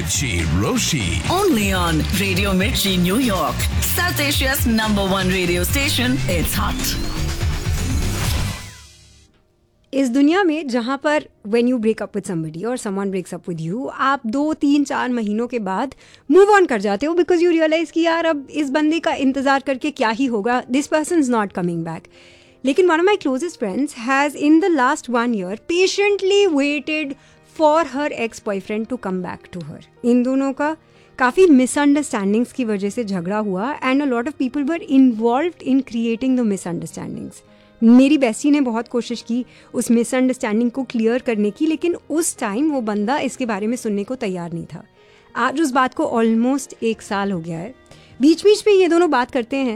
Mirchi Roshi. Only on Radio Mirchi, New York. South Asia's #1 radio station. It's hot. इस दुनिया में जहाँ पर when you break up with somebody or someone breaks up with you, आप 2-3-4 महीनों के बाद move on कर जाते हो because you realize कि यार अब इस बंदे का इंतज़ार करके क्या ही होगा, this person is not coming back. लेकिन one of my closest friends has in the last 1 year patiently waited for her ex-boyfriend to come back to her. इन दोनों का काफ़ी misunderstandings की वजह से झगड़ा हुआ and a lot of people were involved in creating the misunderstandings. मेरी bestie ने बहुत कोशिश की उस मिसअंडरस्टैंडिंग को क्लियर करने की, लेकिन उस टाइम वो बंदा इसके बारे में सुनने को तैयार नहीं था. आज उस बात को ऑलमोस्ट 1 साल हो गया है. बीच बीच में ये दोनों बात करते हैं.